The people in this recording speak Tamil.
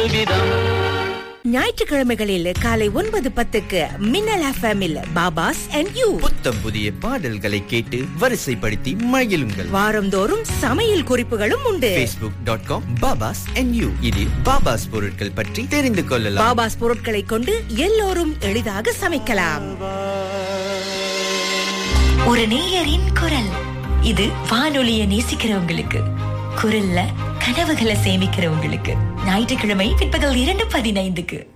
புதுவிதம். ஞாயிற்றுக்கிழமைகளில் காலை 9:10 மின்னல் எஃப்எம்மில் பாபாஸ் அண்ட் யூ. புத்தம் புதிய பாடல்களை கேட்டு வரிசைப்படுத்தி மகிழுங்கள். வாரந்தோறும் சமையல் குறிப்புகளும் உண்டு. facebook.com babas and you இதில் பாபாஸ் பொருட்கள் பற்றி தெரிந்து கொள்ளலாம். பாபாஸ் பொருட்களை கொண்டு எல்லோரும் எளிதாக சமைக்கலாம். ஒரு நேயரின் குரல். இது வானொலியை நேசிக்கிறவங்களுக்கு, குரல்ல கனவுகளை சேமிக்கிறவங்களுக்கு. ஞாயிற்றுக்கிழமை பிற்பகல் 2:15.